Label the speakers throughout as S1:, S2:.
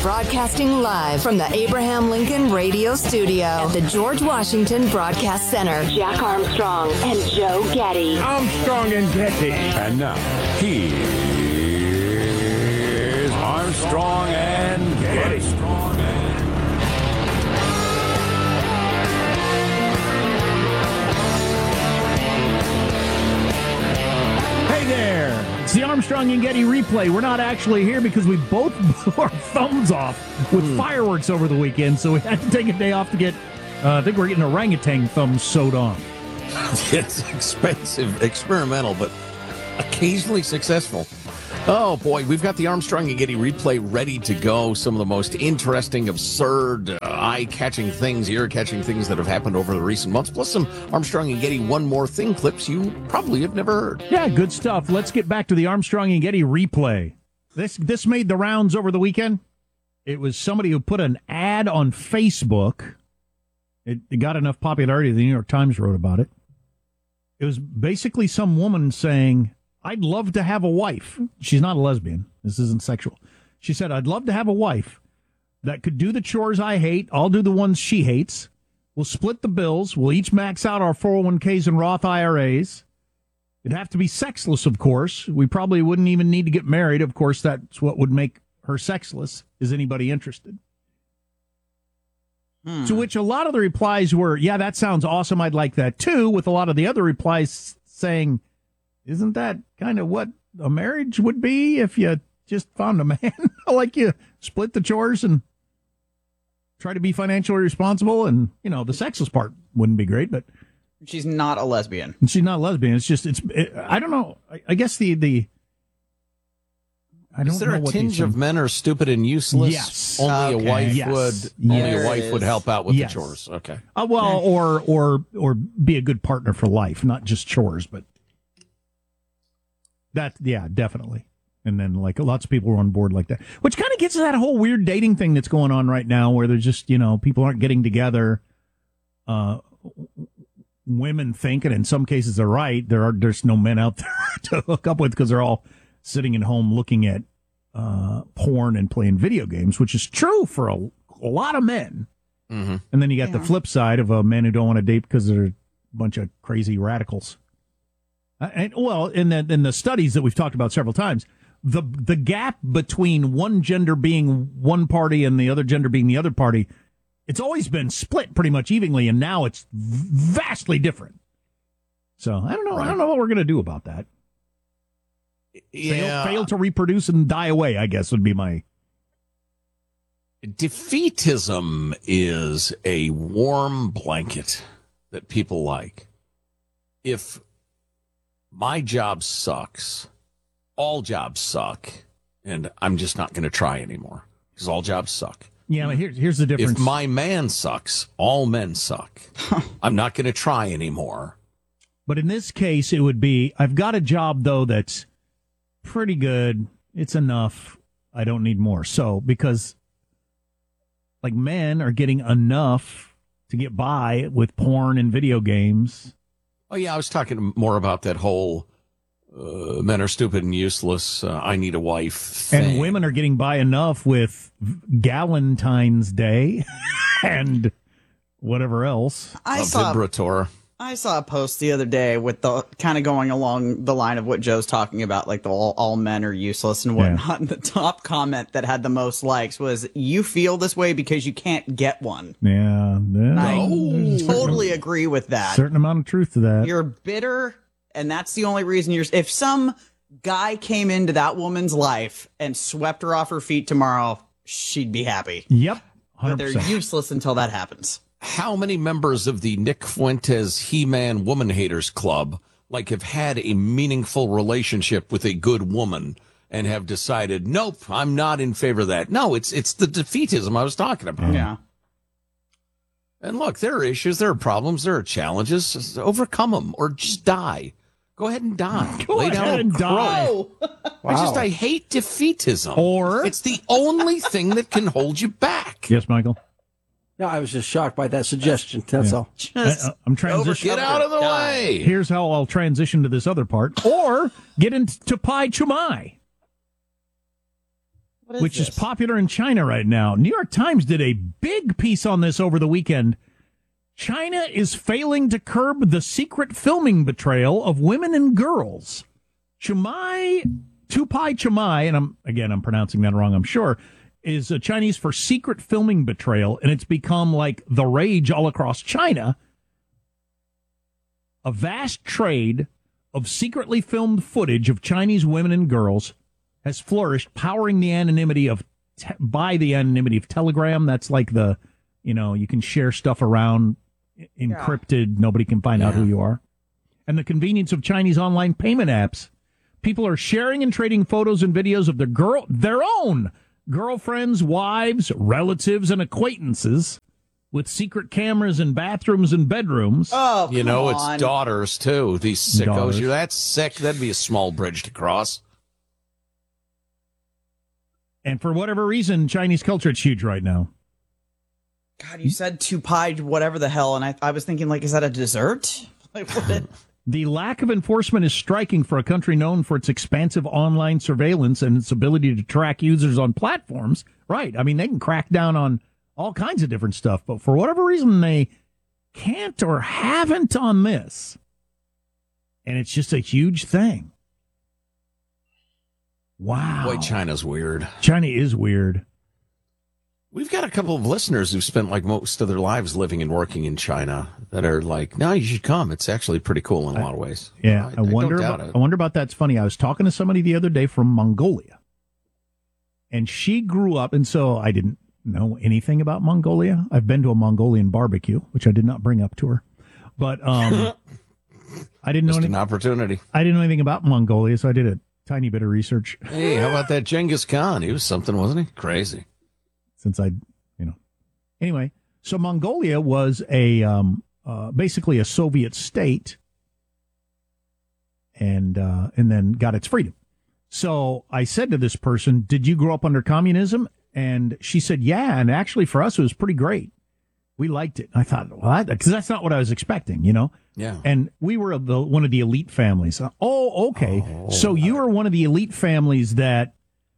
S1: Broadcasting live from the Abraham Lincoln Radio Studio at the George Washington Broadcast Center. Jack Armstrong and Joe Getty.
S2: Armstrong and Getty.
S3: And now, here's Armstrong and Getty.
S2: Hey there. It's the Armstrong and Getty replay. We're not actually here because we both blew our thumbs off with fireworks over the weekend, so we had to take a day off to get, I think we're getting orangutan thumbs sewed on.
S4: It's expensive, experimental, but occasionally successful. Oh, boy, we've got the Armstrong and Getty replay ready to go. Some of the most interesting, absurd, eye-catching things, ear-catching things that have happened over the recent months, plus some Armstrong and Getty One More Thing clips you probably have never heard.
S2: Yeah, good stuff. Let's get back to the Armstrong and Getty replay. This made the rounds over the weekend. It was somebody who put an ad on Facebook. It got enough popularity, the New York Times wrote about it. It was basically some woman saying, I'd love to have a wife. She's not a lesbian. This isn't sexual. She said, I'd love to have a wife that could do the chores I hate. I'll do the ones she hates. We'll split the bills. We'll each max out our 401ks and Roth IRAs. It'd have to be sexless, of course. We probably wouldn't even need to get married. Of course, that's what would make her sexless. Is anybody interested? To which a lot of the replies were, yeah, that sounds awesome. I'd like that too. With a lot of the other replies saying, isn't that kind of what a marriage would be if you just found a man like you split the chores and try to be financially responsible? And, you know, the sexless part wouldn't be great, but
S5: she's not a lesbian.
S2: She's not a lesbian. It's just, I don't know. I guess I don't
S4: Is there
S2: know
S4: a
S2: what
S4: tinge of men are stupid and useless?
S2: Yes.
S4: Only
S5: Okay.
S4: a wife
S2: Yes.
S4: would. Only
S2: Yes.
S4: a wife would help out with
S2: Yes.
S4: the chores. Okay.
S2: Well, or be a good partner for life, not just chores, but that, yeah, definitely. And then, like, lots of people are on board like that, which kind of gets to that whole weird dating thing that's going on right now, where there's just, you know, people aren't getting together. Women think, and in some cases they're right, there's no men out there to hook up with because they're all sitting at home looking at porn and playing video games, which is true for a lot of men.
S4: Mm-hmm.
S2: And then you got the flip side of men who don't want to date because they're a bunch of crazy radicals. In the studies that we've talked about several times, the gap between one gender being one party and the other gender being the other party, it's always been split pretty much evenly, and now it's vastly different. So I don't know.
S4: Right.
S2: I don't know what we're going to do about that.
S4: Yeah.
S2: Fail to reproduce and die away, I guess, would be my...
S4: Defeatism is a warm blanket that people like. If my job sucks, all jobs suck, and I'm just not going to try anymore because all jobs suck.
S2: Yeah, but here's the difference.
S4: If my man sucks, all men suck. I'm not going to try anymore.
S2: But in this case, it would be, I've got a job, though, that's pretty good. It's enough. I don't need more. So, because, like, men are getting enough to get by with porn and video games.
S4: Oh, yeah, I was talking more about that whole men are stupid and useless, I need a wife thing.
S2: And women are getting by enough with Galentine's Day and whatever else.
S5: I saw
S4: Vibrator.
S5: I saw a post the other day with the kind of going along the line of what Joe's talking about, like the all men are useless and whatnot.
S2: Yeah.
S5: And the top comment that had the most likes was, "You feel this way because you can't get one."
S2: Yeah.
S5: And I
S2: There's a
S5: totally agree with that.
S2: certain amount of truth to that.
S5: You're bitter, and that's the only reason you're. If some guy came into that woman's life and swept her off her feet tomorrow, she'd be happy.
S2: Yep. 100%.
S5: But they're useless until that happens.
S4: How many members of the Nick Fuentes He-Man Woman Haters Club have had a meaningful relationship with a good woman and have decided, nope, I'm not in favor of that? No, it's the defeatism I was talking about.
S5: Yeah.
S4: And look, there are issues, there are problems, there are challenges. Just overcome them or just die. Go ahead and die. Lay down
S2: ahead and die.
S4: I hate defeatism.
S2: Or-
S4: it's the only thing that can hold you back.
S2: Yes, Michael?
S6: No, I was just shocked by that suggestion. That's all.
S2: I'm transitioning.
S4: Get out of the way.
S2: Here's how I'll transition to this other part. Or get into Pai Chumai. which is popular in China right now. New York Times did a big piece on this over the weekend. China is failing to curb the secret filming betrayal of women and girls. Tupai Chamai, and I'm pronouncing that wrong, I'm sure, is Chinese for secret filming betrayal, and it's become like the rage all across China. A vast trade of secretly filmed footage of Chinese women and girls has flourished, powering the anonymity of Telegram. That's like you can share stuff around encrypted. Nobody can find out who you are. And the convenience of Chinese online payment apps. People are sharing and trading photos and videos of their own girlfriends, wives, relatives, and acquaintances with secret cameras in bathrooms and bedrooms.
S5: Oh, come on.
S4: It's daughters, too. These sickos.
S2: Daughters.
S4: That's sick. That'd be a small bridge to cross.
S2: And for whatever reason, Chinese culture, it's huge right now.
S5: God, you said Tupai whatever the hell, and I was thinking, is that a dessert?
S2: The lack of enforcement is striking for a country known for its expansive online surveillance and its ability to track users on platforms. Right. I mean, they can crack down on all kinds of different stuff, but for whatever reason, they can't or haven't on this. And it's just a huge thing. Wow.
S4: Boy, China's weird.
S2: China is weird.
S4: We've got a couple of listeners who've spent most of their lives living and working in China that are like, no, you should come. It's actually pretty cool in a lot of ways.
S2: Yeah, I
S4: wonder about it.
S2: I wonder about that. It's funny. I was talking to somebody the other day from Mongolia, and she grew up, and so I didn't know anything about Mongolia. I've been to a Mongolian barbecue, which I did not bring up to her, but I didn't know
S4: an opportunity.
S2: I didn't know anything about Mongolia, so I did a tiny bit of research.
S4: Hey, how about that Genghis Khan? He was something, wasn't he? Crazy.
S2: Since anyway, so Mongolia was basically a Soviet state, and then got its freedom. So I said to this person, "Did you grow up under communism?" And she said, "Yeah." And actually, for us, it was pretty great. We liked it. I thought, well, because that's not what I was expecting,
S4: Yeah.
S2: And we were one of the elite families. Oh, okay. So you were one of the elite families that,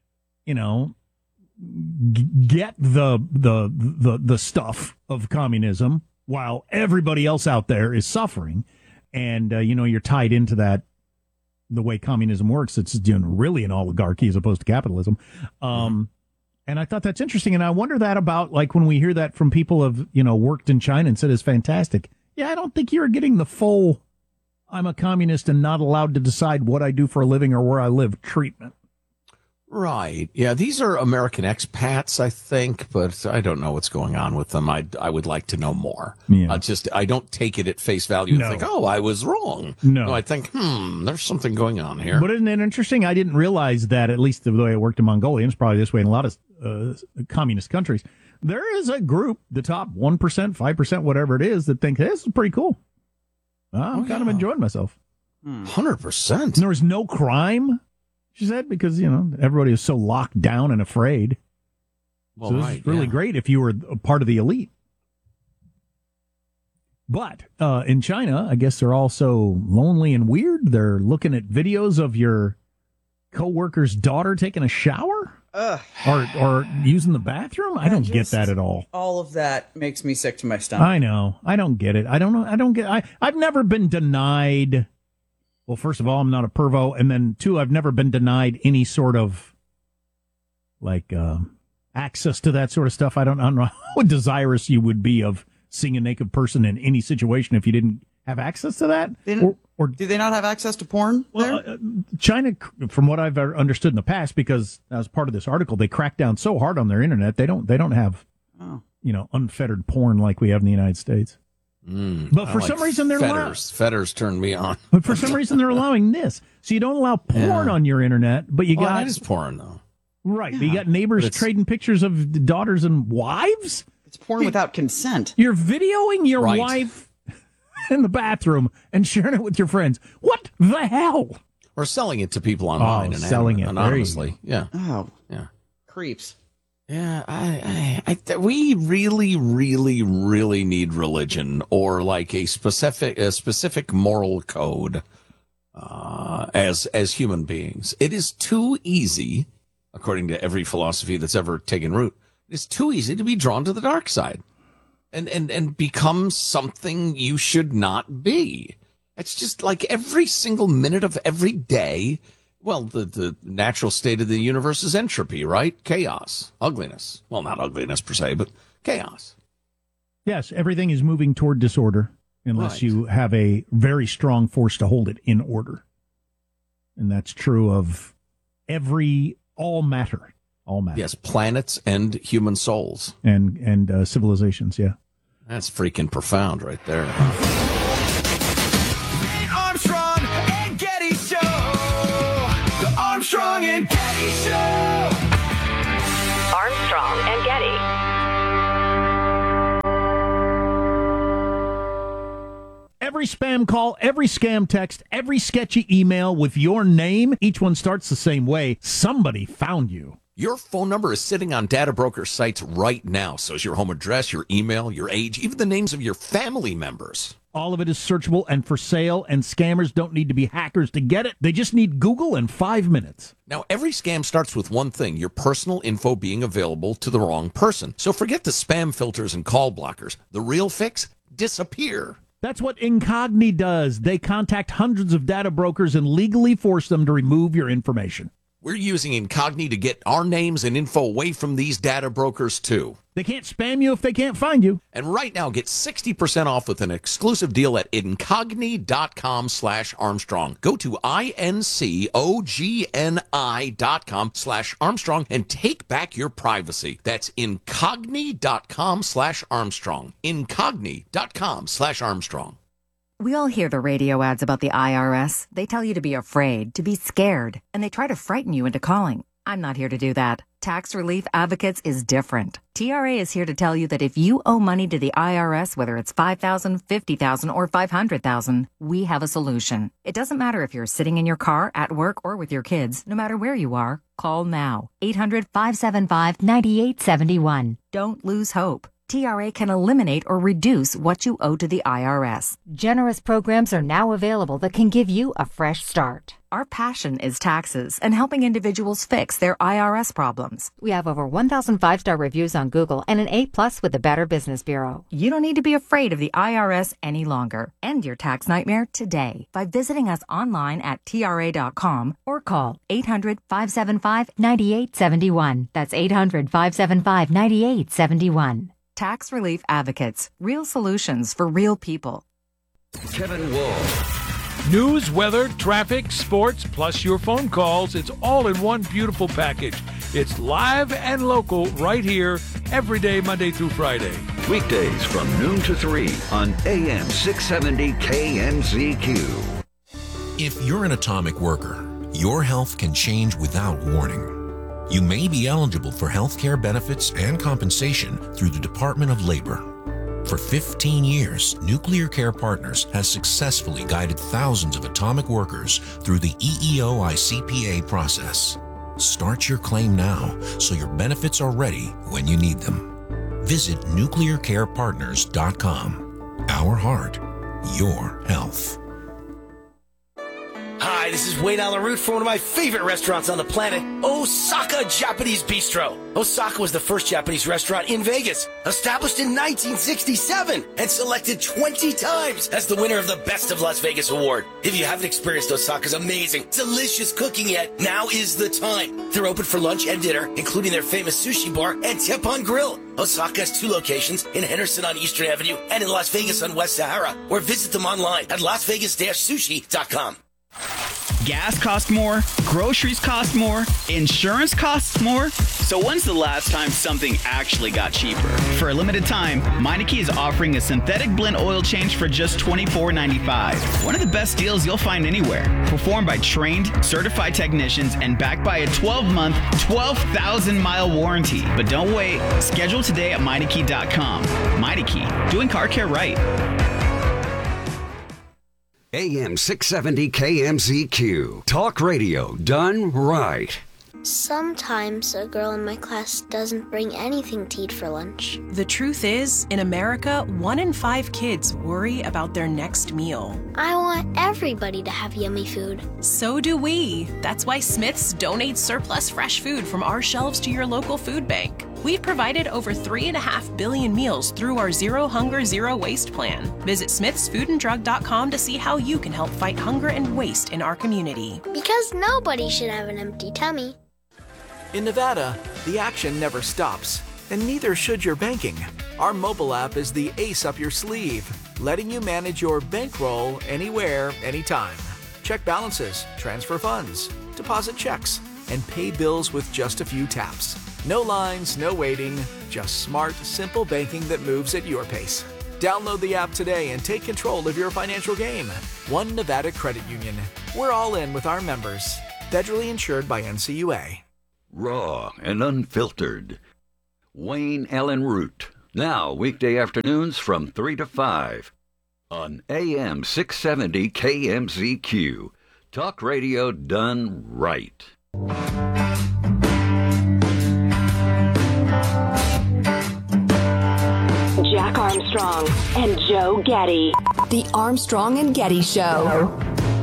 S2: get the stuff of communism while everybody else out there is suffering, and you're tied into that. The way communism works, it's really an oligarchy as opposed to capitalism. And I thought that's interesting, and I wonder that about when we hear that from people who've worked in China and said it's fantastic. Yeah, I don't think you're getting the full "I'm a communist and not allowed to decide what I do for a living or where I live" treatment.
S4: Right. Yeah, these are American expats, I think, but I don't know what's going on with them. I would like to know more.
S2: Yeah.
S4: I don't take it at face value and think, I was wrong.
S2: No,
S4: I think, there's something going on here.
S2: But isn't it interesting? I didn't realize that, at least the way it worked in Mongolia, and it's probably this way in a lot of communist countries, there is a group, the top 1%, 5%, whatever it is, that think, hey, this is pretty cool. I'm kind of enjoying myself.
S4: 100%.
S2: There was no crime, she said, because, everybody was so locked down and afraid.
S4: Well,
S2: so this is really great if you were a part of the elite. But in China, I guess they're all so lonely and weird. They're looking at videos of your coworker's daughter taking a shower or using the bathroom. I don't get that at all.
S5: All of that makes me sick to my stomach.
S2: I know. I don't get it. I don't know. I don't get. I've never been denied. Well, first of all, I'm not a pervo, and then two, I've never been denied any sort of access to that sort of stuff. I don't know how desirous you would be of seeing a naked person in any situation if you didn't have access to that.
S5: Or do they not have access to porn there?
S2: China, from what I've understood in the past, because as part of this article, they crack down so hard on their internet, they don't have unfettered porn like we have in the United States. But for some reason they're
S4: fetters turned me on.
S2: But for some reason they're allowing this, so you don't allow porn on your internet, but you got
S4: that is porn though,
S2: right? Yeah. But you got neighbors trading pictures of daughters and wives.
S5: It's porn without consent.
S2: You're videoing your wife in the bathroom and sharing it with your friends. What the hell?
S4: Or selling it to people online and
S2: selling it
S4: anonymously. Yeah.
S5: Oh,
S4: yeah.
S5: Creeps.
S4: Yeah, we really, really, really need religion or like a specific moral code as human beings. It is too easy according to every philosophy that's ever taken root. It's too easy to be drawn to the dark side and become something you should not be. It's just like every single minute of every day. Well, the natural state of the universe is entropy, right? Chaos, ugliness. Well, not ugliness per se, but chaos.
S2: Yes, everything is moving toward disorder unless
S4: Right.
S2: you have a very strong force to hold it in order. And that's true of all matter. All matter.
S4: Yes, planets and human souls.
S2: And civilizations, yeah.
S4: That's freaking profound right there.
S3: Armstrong and Getty Show. The Armstrong and Getty Show.
S1: Armstrong and Getty.
S2: Every spam call, every scam text, every sketchy email with your name, each one starts the same way. Somebody found you.
S4: Your phone number is sitting on data broker sites right now. So is your home address, your email, your age, even the names of your family members.
S2: All of it is searchable and for sale, and scammers don't need to be hackers to get it. They just need Google in 5 minutes.
S4: Now, every scam starts with one thing, your personal info being available to the wrong person. So forget the spam filters and call blockers. The real fix? Disappear.
S2: That's what Incogni does. They contact hundreds of data brokers and legally force them to remove your information.
S4: We're using Incogni to get our names and info away from these data brokers, too.
S2: They can't spam you if they can't find you.
S4: And right now, get 60% off with an exclusive deal at incogni.com/Armstrong. Go to incogni.com/Armstrong and take back your privacy. That's incogni.com/Armstrong. Incogni.com/Armstrong.
S7: We all hear the radio ads about the IRS. They tell you to be afraid, to be scared, and they try to frighten you into calling. I'm not here to do that. Tax Relief Advocates is different. TRA is here to tell you that if you owe money to the IRS, whether it's $5,000, $50,000, or $500,000, we have a solution. It doesn't matter if you're sitting in your car, at work, or with your kids. No matter where you are, call now. 800-575-9871. Don't lose hope. TRA can eliminate or reduce what you owe to the IRS.
S8: Generous programs are now available that can give you a fresh start.
S7: Our passion is taxes and helping individuals fix their IRS problems.
S8: We have over 1,000 5-star reviews on Google and an A+ with the Better Business Bureau.
S7: You don't need to be afraid of the IRS any longer. End your tax nightmare today by visiting us online at TRA.com or call 800-575-9871. That's 800-575-9871. Tax Relief Advocates. Real solutions for real people.
S3: Kevin Wolf.
S9: News, weather, traffic, sports, plus your phone calls. It's all in one beautiful package. It's live and local right here every day, Monday through Friday.
S3: Weekdays from noon to 3 on AM 670 KMZQ.
S10: If you're an atomic worker, your health can change without warning. You may be eligible for health care benefits and compensation through the Department of Labor. For 15 years, Nuclear Care Partners has successfully guided thousands of atomic workers through the EEO-ICPA process. Start your claim now so your benefits are ready when you need them. Visit nuclearcarepartners.com. Our heart, your health.
S11: Hi, this is Wayne Allen Root for one of my favorite restaurants on the planet, Osaka Japanese Bistro. Osaka was the first Japanese restaurant in Vegas, established in 1967 and selected 20 times as the winner of the Best of Las Vegas award. If you haven't experienced Osaka's amazing, delicious cooking yet, now is the time. They're open for lunch and dinner, including their famous sushi bar and Teppan Grill. Osaka has 2 locations in Henderson on Eastern Avenue and in Las Vegas on West Sahara, or visit them online at lasvegas-sushi.com.
S12: Gas costs more, groceries cost more, insurance costs more. So when's the last time something actually got cheaper? For a limited time, Meineke is offering a synthetic blend oil change for just $24.95. One of the best deals you'll find anywhere. Performed by trained, certified technicians and backed by a 12-month, 12,000-mile warranty. But don't wait. Schedule today at Meineke.com. Meineke, doing car care right.
S13: AM 670 KMZQ. Talk radio done right. Sometimes a girl in my class doesn't bring anything to eat for lunch.
S14: The truth is, in America, 1 in 5 kids worry about their next meal.
S13: I want everybody to have yummy food.
S14: So do we. That's why Smith's donates surplus fresh food from our shelves to your local food bank. We've provided over 3.5 billion meals through our Zero Hunger, Zero Waste plan. Visit smithsfoodanddrug.com to see how you can help fight hunger and waste in our community.
S13: Because nobody should have an empty tummy.
S15: In Nevada, the action never stops, and neither should your banking. Our mobile app is the ace up your sleeve, letting you manage your bankroll anywhere, anytime. Check balances, transfer funds, deposit checks, and pay bills with just a few taps. No lines, no waiting, just smart, simple banking that moves at your pace. Download the app today and take control of your financial game. One Nevada Credit Union. We're all in with our members. Federally insured by NCUA.
S16: Raw and unfiltered. Wayne Allen Root. Now, weekday afternoons from 3 to 5 on AM 670 KMZQ. Talk radio done right.
S1: Jack Armstrong and Joe Getty. The Armstrong and Getty Show.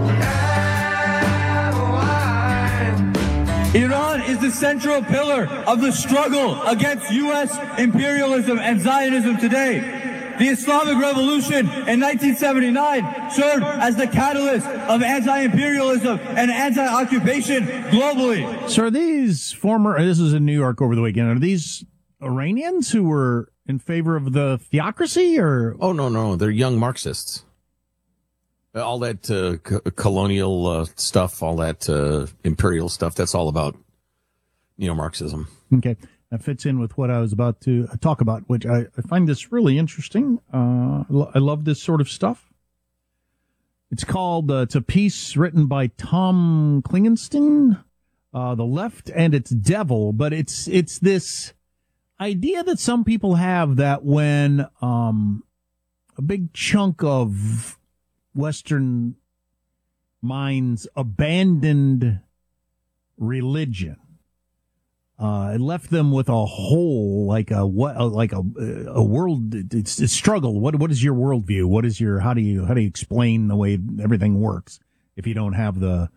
S17: Iran is the central pillar of the struggle against U.S. imperialism and Zionism today. The Islamic Revolution in 1979 served as the catalyst of anti-imperialism and anti-occupation globally.
S2: So are these this is in New York over the weekend, are these Iranians who were in favor of the theocracy, or?
S4: Oh, no. They're young Marxists. All that colonial stuff, all that imperial stuff, that's all about neo-Marxism.
S2: Okay. That fits in with what I was about to talk about, which I find this really interesting. I love this sort of stuff. It's called, it's a piece written by Tom Klingenstein, The Left and Its Devil, but it's this idea that some people have that when a big chunk of Western minds abandoned religion, it left them with a hole, like a world. It's a struggle. What is your worldview? What is your how do you explain the way everything works if you don't have the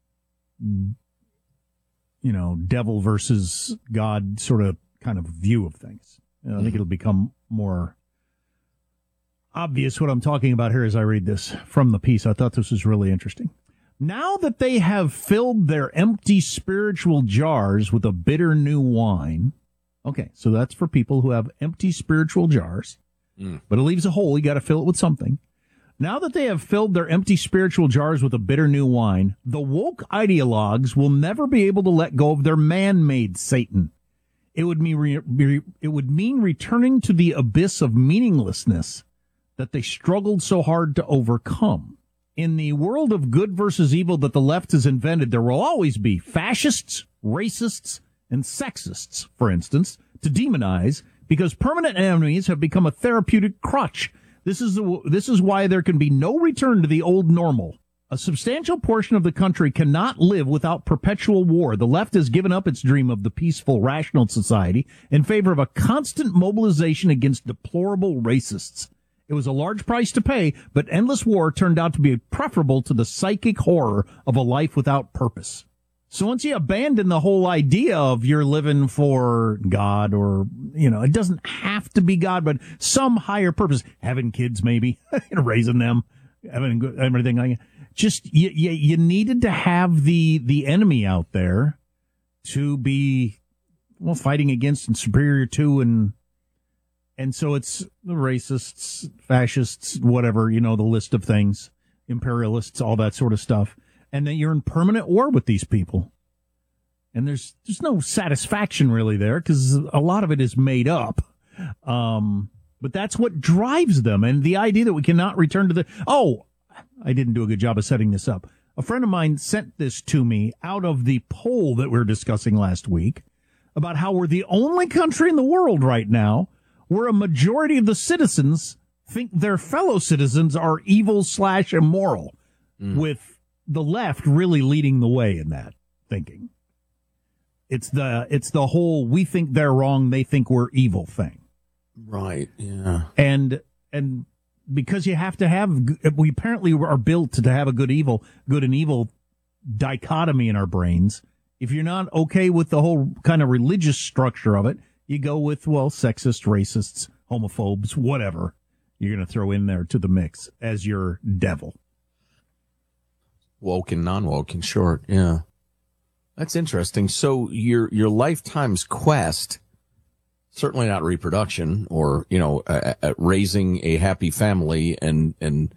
S2: devil versus God sort of kind of view of things? I think it'll become more obvious what I'm talking about here as I read this from the piece. I thought this was really interesting. Now that they have filled their empty spiritual jars with a bitter new wine. Okay, so that's for people who have empty spiritual jars, but it leaves a hole. You got to fill it with something. Now that they have filled their empty spiritual jars with a bitter new wine, the woke ideologues will never be able to let go of their man-made Satan. It would mean returning to the abyss of meaninglessness that they struggled so hard to overcome. In the world of good versus evil that the left has invented, there will always be fascists, racists, and sexists, for instance, to demonize, because permanent enemies have become a therapeutic crutch. This is why there can be no return to the old normal. A substantial portion of the country cannot live without perpetual war. The left has given up its dream of the peaceful, rational society in favor of a constant mobilization against deplorable racists. It was a large price to pay, but endless war turned out to be preferable to the psychic horror of a life without purpose. So once you abandon the whole idea of you're living for God, or, it doesn't have to be God, but some higher purpose, having kids maybe, raising them, having everything like that. Just, you needed to have the enemy out there to be, fighting against and superior to, and so it's the racists, fascists, whatever, the list of things, imperialists, all that sort of stuff. And then you're in permanent war with these people. And there's no satisfaction really there, because a lot of it is made up. But that's what drives them. And the idea that we cannot return to I didn't do a good job of setting this up. A friend of mine sent this to me out of the poll that we were discussing last week about how we're the only country in the world right now where a majority of the citizens think their fellow citizens are evil/immoral, with the left really leading the way in that thinking. It's the whole we think they're wrong, they think we're evil thing.
S4: Right. Yeah.
S2: And because you have to have, we apparently are built to have a good and evil dichotomy in our brains. If you're not okay with the whole kind of religious structure of it, you go with, well, sexist, racists, homophobes, whatever you're going to throw in there to the mix as your devil.
S4: Woke and non-woke, in short. Yeah. That's interesting. So your lifetime's quest, certainly not reproduction or, raising a happy family and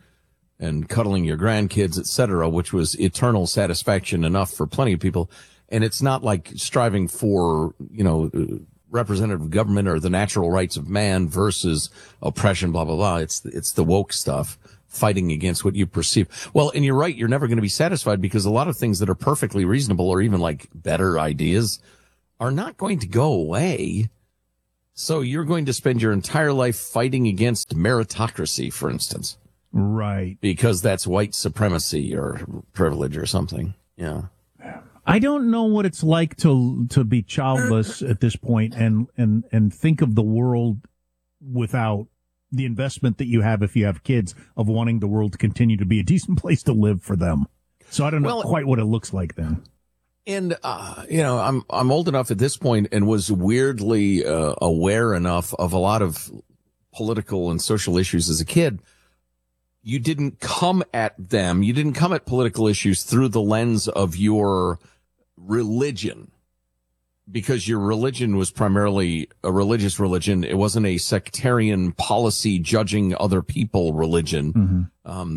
S4: cuddling your grandkids, etc., which was eternal satisfaction enough for plenty of people. And it's not like striving for, representative government or the natural rights of man versus oppression, blah, blah, blah. It's the woke stuff, fighting against what you perceive. Well, and you're right, you're never going to be satisfied because a lot of things that are perfectly reasonable or even like better ideas are not going to go away. So you're going to spend your entire life fighting against meritocracy, for instance.
S2: Right.
S4: Because that's white supremacy or privilege or something. Yeah.
S2: I don't know what it's like to be childless at this point and think of the world without the investment that you have if you have kids of wanting the world to continue to be a decent place to live for them. So I don't know quite what it looks like then.
S4: And, I'm old enough at this point and was weirdly aware enough of a lot of political and social issues as a kid. You didn't come at political issues through the lens of your religion, because your religion was primarily a religious religion. It wasn't a sectarian policy judging other people religion. Mm-hmm.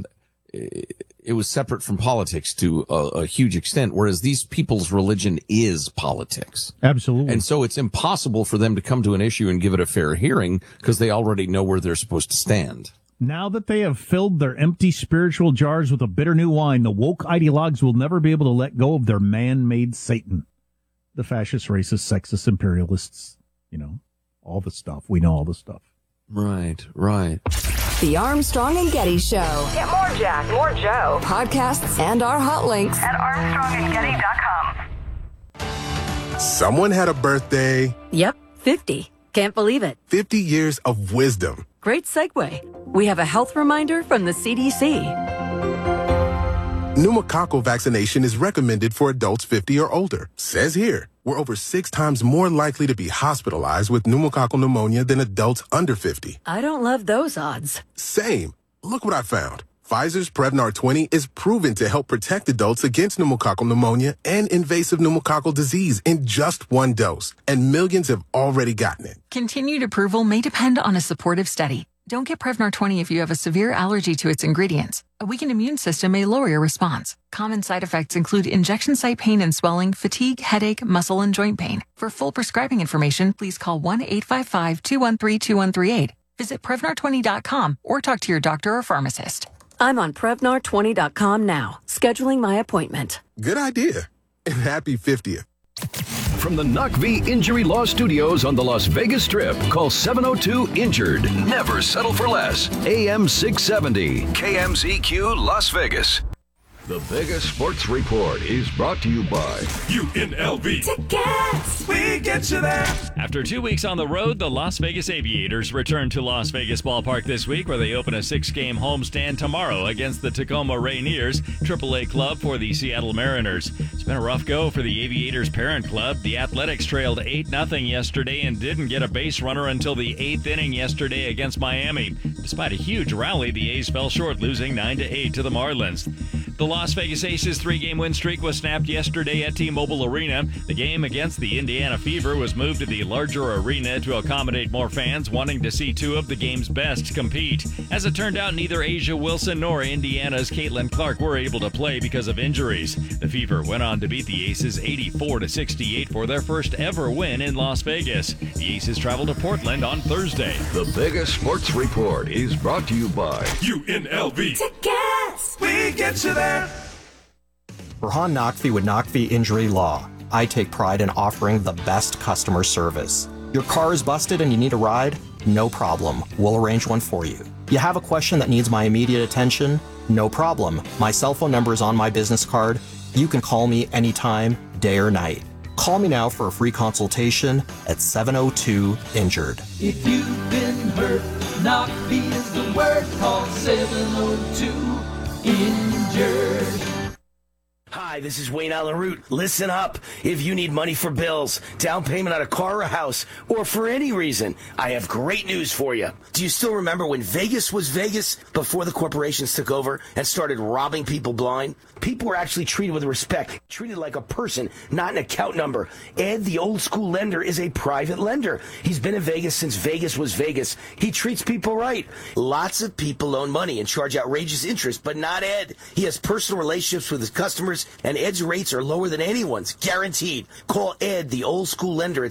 S4: It was separate from politics to a huge extent, whereas these people's religion is politics.
S2: Absolutely.
S4: And so it's impossible for them to come to an issue and give it a fair hearing because they already know where they're supposed to stand.
S2: Now that they have filled their empty spiritual jars with a bitter new wine, the woke ideologues will never be able to let go of their man-made Satan. The fascist, racist, sexist, imperialists, all the stuff. We know all the stuff.
S4: Right.
S1: The Armstrong and Getty Show.
S18: Get more Jack, more Joe.
S1: Podcasts and our hot links
S18: at ArmstrongandGetty.com.
S19: Someone had a birthday.
S20: Yep, 50. Can't believe it.
S19: 50 years of wisdom.
S20: Great segue. We have a health reminder from the CDC.
S19: Pneumococcal vaccination is recommended for adults 50 or older. Says here, we're over 6 times more likely to be hospitalized with pneumococcal pneumonia than adults under 50.
S20: I don't love those odds.
S19: Same. Look what I found. Pfizer's Prevnar 20 is proven to help protect adults against pneumococcal pneumonia and invasive pneumococcal disease in just 1 dose. And millions have already gotten it.
S21: Continued approval may depend on a supportive study. Don't get Prevnar 20 if you have a severe allergy to its ingredients. A weakened immune system may lower your response. Common side effects include injection site pain and swelling, fatigue, headache, muscle, and joint pain. For full prescribing information, please call 1-855-213-2138. Visit Prevnar20.com or talk to your doctor or pharmacist.
S20: I'm on Prevnar20.com now, scheduling my appointment.
S19: Good idea. And happy 50th.
S22: From the NOCV Injury Law Studios on the Las Vegas Strip, call 702-INJURED. Never settle for less. AM 670, KMZQ Las Vegas.
S16: The Vegas Sports Report is brought to you by
S3: UNLV. Tickets! We get you there.
S23: After 2 weeks on the road, the Las Vegas Aviators return to Las Vegas Ballpark this week, where they open a 6-game homestand tomorrow against the Tacoma Rainiers, AAA club for the Seattle Mariners. It's been a rough go for the Aviators' parent club. The Athletics trailed 8-0 yesterday and didn't get a base runner until the 8th inning yesterday against Miami. Despite a huge rally, the A's fell short, losing 9-8 to the Marlins. The Las Vegas Aces' 3-game win streak was snapped yesterday at T-Mobile Arena. The game against the Indiana Fever was moved to the larger arena to accommodate more fans wanting to see 2 of the game's best compete. As it turned out, neither Asia Wilson nor Indiana's Caitlin Clark were able to play because of injuries. The Fever went on to beat the Aces 84-68 for their first ever win in Las Vegas. The Aces travel to Portland on Thursday.
S16: The Vegas Sports Report is brought to you by
S3: UNLV. Tickets! We get you there.
S24: Burhan Naqvi with Naqvi Injury Law. I take pride in offering the best customer service. Your car is busted and you need a ride? No problem. We'll arrange one for you. You have a question that needs my immediate attention? No problem. My cell phone number is on my business card. You can call me anytime, day or night. Call me now for a free consultation at 702-INJURED.
S3: If you've been hurt, NOCV is the word. Call 702-INJURED.
S11: Hi, this is Wayne Allen Root. Listen up. If you need money for bills, down payment on a car or a house, or for any reason, I have great news for you. Do you still remember when Vegas was Vegas before the corporations took over and started robbing people blind? People were actually treated with respect, treated like a person, not an account number. Ed, the old school lender, is a private lender. He's been in Vegas since Vegas was Vegas. He treats people right. Lots of people loan money and charge outrageous interest, but not Ed. He has personal relationships with his customers, and Ed's rates are lower than anyone's, guaranteed. Call Ed, the old school lender, at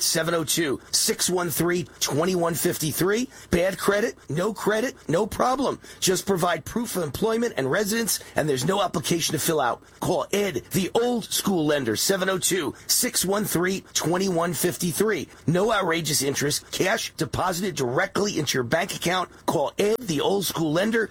S11: 702-613-2153. Bad credit, no problem. Just provide proof of employment and residence, and there's no application to fill out. Call Ed, the old school lender, 702-613-2153. No outrageous interest, cash deposited directly into your bank account. Call Ed, the old school lender,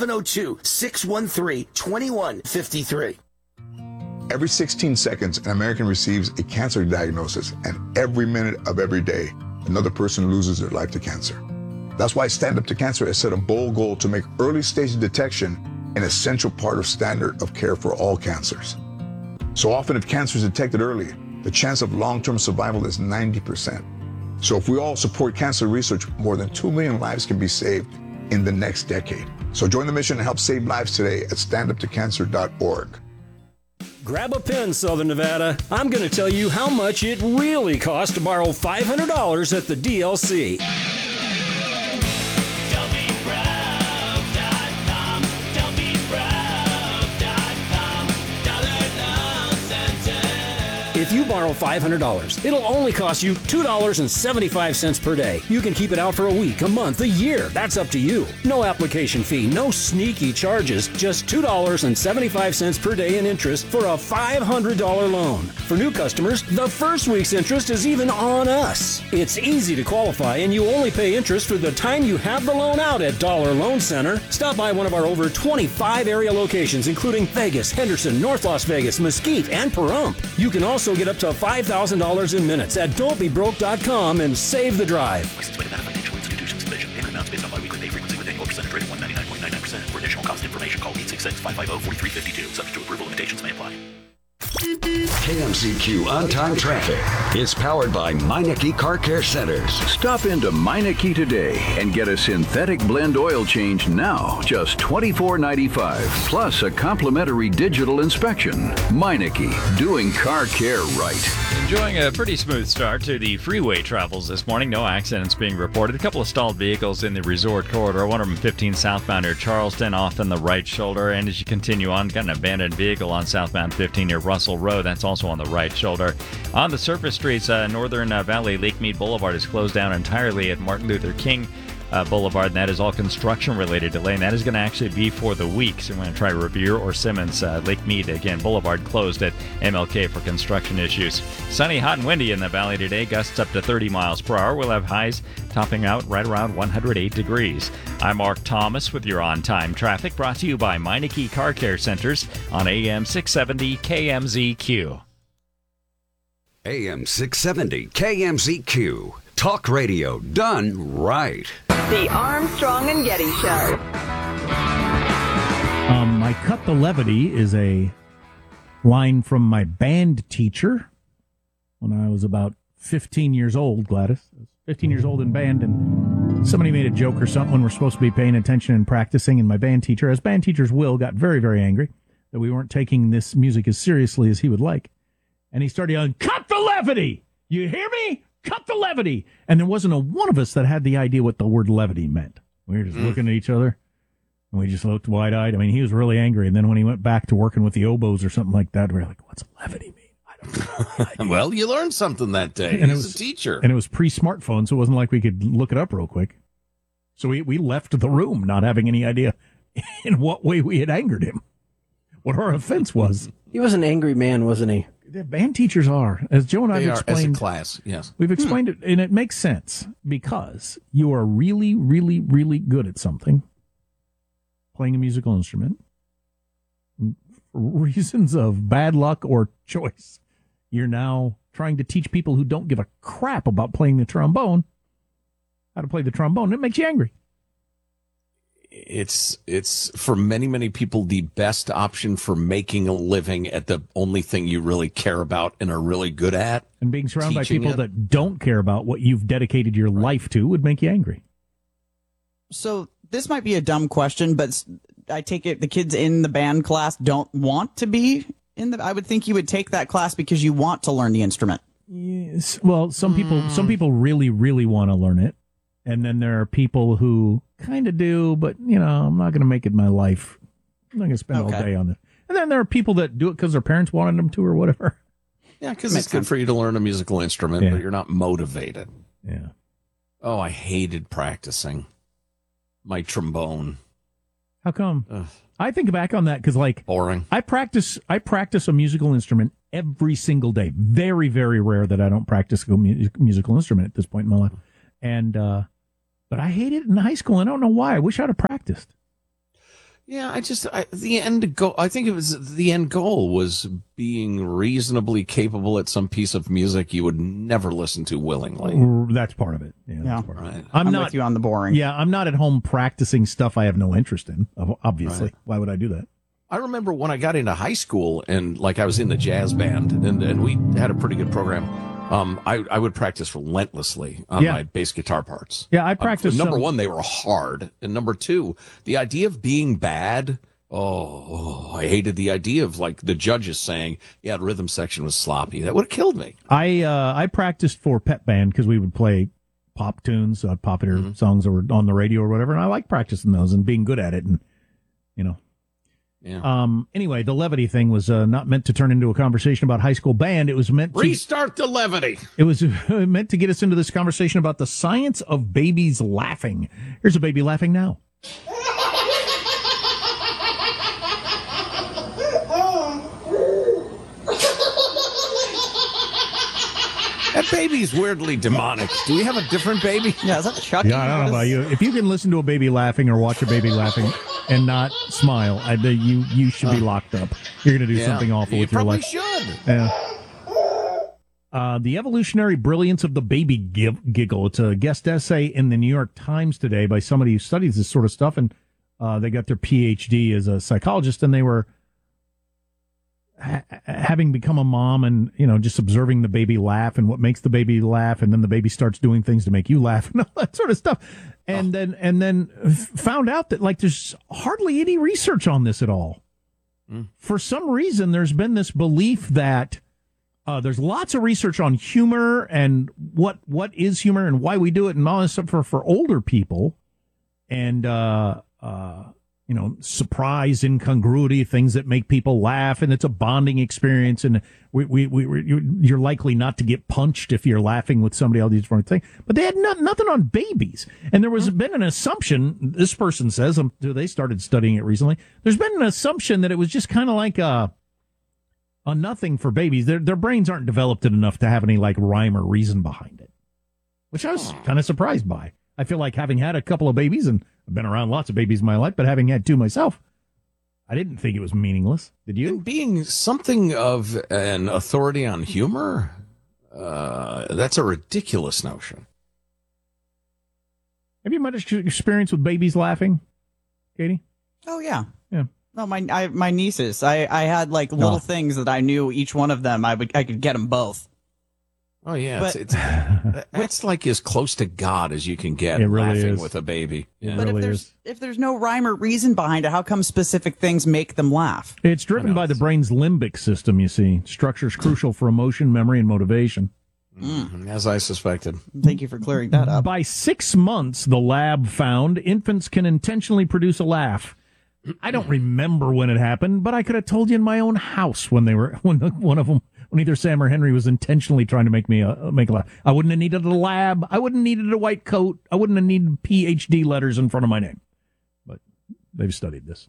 S11: 702-613-2153.
S5: Every 16 seconds, an American receives a cancer diagnosis, and every minute of every day, another person loses their life to cancer. That's why Stand Up to Cancer has set a bold goal to make early stage detection an essential part of standard of care for all cancers. So often, if cancer is detected early, the chance of long-term survival is 90%. So if we all support cancer research, more than 2 million lives can be saved in the next decade. So join the mission and help save lives today at standuptocancer.org.
S6: Grab a pen, Southern Nevada. I'm going to tell you how much it really costs to borrow $500 at the DLC. If you borrow $500, it'll only cost you $2.75 per day. You can keep it out for a week, a month, a year. That's up to you. No application fee, no sneaky charges, just $2.75 per day in interest for a $500 loan. For new customers, the first week's interest is even on us. It's easy to qualify, and you only pay interest for the time you have the loan out at Dollar Loan Center. Stop by one of our over 25 area locations, including Vegas, Henderson, North Las Vegas, Mesquite, and Pahrump. You can also get up to $5,000 in minutes at don'tbebroke.com and save the drive.
S7: License by Nevada Financial Institutions Division. Payment amounts based on biweekly pay frequency with annual percentage rate of 199.99%. For additional cost information, call 866-550-4352. Subject to approval, limitations may apply.
S22: KMZQ On-Time Traffic is powered by Meineke Car Care Centers.
S8: Stop into Meineke today and get a synthetic blend oil change now, just $24.95, plus a complimentary digital inspection. Meineke, doing car care right.
S23: Enjoying a pretty smooth start to the freeway travels this morning. No accidents being reported. A couple of stalled vehicles in the resort corridor. One of them 15 southbound near Charleston, off on the right shoulder. And as you continue on, got an abandoned vehicle on southbound 15 near Russell Road. That's also on the right shoulder. On the surface streets, Northern Valley Lake Mead Boulevard is closed down entirely at Martin Luther King Boulevard, and that is all construction-related delay, and that is going to actually be for the week. So we're going to try Revere or Simmons. Lake Mead, again, Boulevard closed at MLK for construction issues. Sunny, hot, and windy in the valley today. Gusts up to 30 miles per hour. We'll have highs topping out right around 108 degrees. I'm Mark Thomas with your on-time traffic, brought to you by Meineke Car Care Centers on AM 670 KMZQ.
S22: AM 670 KMZQ. Talk radio done right.
S18: The Armstrong and Getty Show.
S2: My cut the levity is a line from my band teacher when I was about 15 years old, Gladys. I was 15 years old in band, and somebody made a joke or something when we're supposed to be paying attention and practicing, and my band teacher, as band teachers will, got very, very angry that we weren't taking this music as seriously as he would like. And he started yelling, "Cut the levity! You hear me? Cut the levity!" And there wasn't a one of us that had the idea what the word levity meant. We were just looking at each other, and we just looked wide-eyed. I mean, he was really angry. And then when he went back to working with the oboes or something like that, we were like, what's levity mean? I don't know.
S4: Well, you learned something that day.
S2: And
S4: He's a teacher.
S2: And it was pre-smartphone, so it wasn't like we could look it up real quick. So we left the room not having any idea in what way we had angered him, what our offense was.
S25: He was an angry man, wasn't he?
S2: The band teachers are, as Joe and I have explained.
S4: As a class, yes.
S2: We've explained it, and it makes sense because you are really, really, really good at something, playing a musical instrument. For reasons of bad luck or choice, you're now trying to teach people who don't give a crap about playing the trombone how to play the trombone. It makes you angry.
S4: It's for many people the best option for making a living at the only thing you really care about and are really good at.
S2: And being surrounded by people that don't care about what you've dedicated your life to would make you angry.
S9: So this might be a dumb question, but I take it the kids in the band class don't want to be in the. I would think you would take that class because you want to learn the instrument.
S2: Yes. Well, some people really, really want to learn it. And then there are people who kind of do, but, I'm not going to make it my life. I'm not going to spend all day on it. And then there are people that do it because their parents wanted them to or whatever.
S4: Yeah, because it's good for you to learn a musical instrument, but you're not motivated.
S2: Yeah.
S4: Oh, I hated practicing my trombone.
S2: How come? I think back on that because,
S4: boring.
S2: I practice a musical instrument every single day. Very, very rare that I don't practice a musical instrument at this point in my life. And, but I hated it in high school. I don't know why. I wish I'd have practiced.
S4: Yeah, I think it was the end goal was being reasonably capable at some piece of music you would never listen to willingly.
S2: That's part of it. Yeah.
S9: That's
S2: part
S9: of
S2: it.
S9: I'm not with you on the boring.
S2: Yeah, I'm not at home practicing stuff I have no interest in, obviously. Right. Why would I do that?
S4: I remember when I got into high school and I was in the jazz band and we had a pretty good program. I would practice relentlessly on my bass guitar parts.
S2: Yeah, I practiced.
S4: Number one, they were hard. And number two, the idea of being bad. I hated the idea of the judges saying, the rhythm section was sloppy. That would have killed me.
S2: I practiced for pep band because we would play pop tunes, popular songs that were on the radio or whatever. And I like practicing those and being good at it. And,
S4: Yeah.
S2: Anyway, the levity thing was not meant to turn into a conversation about high school band. It was meant to
S4: restart the levity.
S2: It was meant to get us into this conversation about the science of babies laughing. Here's a baby laughing now.
S4: That baby's weirdly demonic. Do we have a different baby?
S9: Yeah, is that Chucky?
S2: Yeah, I don't know about you. If you can listen to a baby laughing or watch a baby laughing and not smile, you should be locked up. You're going to do something awful with your life.
S4: You probably should.
S2: Yeah. The evolutionary brilliance of the baby giggle. It's a guest essay in the New York Times today by somebody who studies this sort of stuff, and they got their PhD as a psychologist, and they were having become a mom and, just observing the baby laugh and what makes the baby laugh. And then the baby starts doing things to make you laugh and all that sort of stuff. And then found out that there's hardly any research on this at all. For some reason, there's been this belief that there's lots of research on humor and what is humor and why we do it and all this stuff for older people. And, surprise, incongruity, things that make people laugh, and it's a bonding experience, and you're likely not to get punched if you're laughing with somebody, all these different things. But they had nothing on babies, and there was been an assumption, this person says, they started studying it recently, there's been an assumption that it was just kind of like a nothing for babies. Their brains aren't developed enough to have any rhyme or reason behind it, which I was kind of surprised by. I feel like having had a couple of babies, and I've been around lots of babies in my life, but having had two myself, I didn't think it was meaningless. Did you?
S4: And being something of an authority on humor, that's a ridiculous notion.
S2: Have you much experience with babies laughing, Katie?
S9: Oh, yeah.
S2: Yeah.
S9: No, my nieces, I had little things that I knew each one of them, I could get them both.
S4: Oh, yeah.
S9: But,
S4: it's as close to God as you can get
S2: really
S4: laughing with a baby. Yeah.
S9: But if there's no rhyme or reason behind it, how come specific things make them laugh?
S2: It's driven by the brain's limbic system, you see. Structure's crucial for emotion, memory, and motivation.
S4: As I suspected.
S9: Thank you for clearing that up.
S2: By 6 months, the lab found infants can intentionally produce a laugh. I don't remember when it happened, but I could have told you in my own house when one of them, when either Sam or Henry was intentionally trying to make me make a laugh. I wouldn't have needed a lab. I wouldn't have needed a white coat. I wouldn't have needed PhD letters in front of my name. But they've studied this.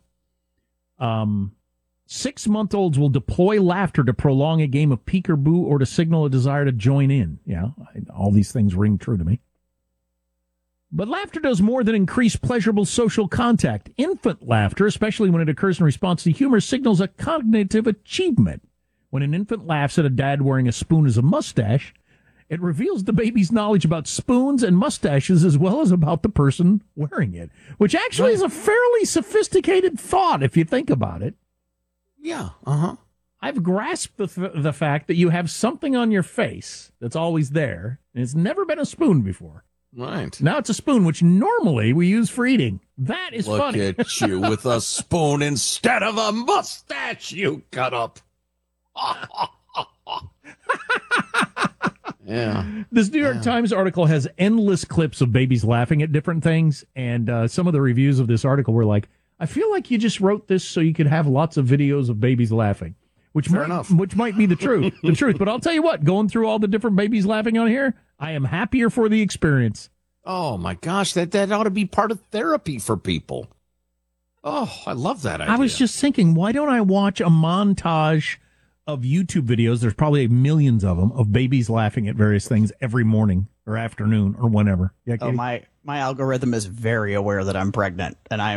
S2: 6-month-olds will deploy laughter to prolong a game of peekaboo or to signal a desire to join in. Yeah, all these things ring true to me. But laughter does more than increase pleasurable social contact. Infant laughter, especially when it occurs in response to humor, signals a cognitive achievement. When an infant laughs at a dad wearing a spoon as a mustache, it reveals the baby's knowledge about spoons and mustaches as well as about the person wearing it, which actually is a fairly sophisticated thought if you think about it.
S4: Yeah,
S2: I've grasped the fact that you have something on your face that's always there, and it's never been a spoon before.
S4: Right.
S2: Now it's a spoon, which normally we use for eating. That is funny.
S4: Look at you with a spoon instead of a mustache you cut up. Yeah.
S2: This New York Times article has endless clips of babies laughing at different things, and some of the reviews of this article were like, I feel like you just wrote this so you could have lots of videos of babies laughing, which might be the truth. But I'll tell you what, going through all the different babies laughing on here, I am happier for the experience.
S4: Oh, my gosh, that ought to be part of therapy for people. Oh, I love that idea.
S2: I was just thinking, why don't I watch a montage of YouTube videos, there's probably millions of them, of babies laughing at various things every morning or afternoon or whenever. Yeah,
S9: my algorithm is very aware that I'm pregnant, and I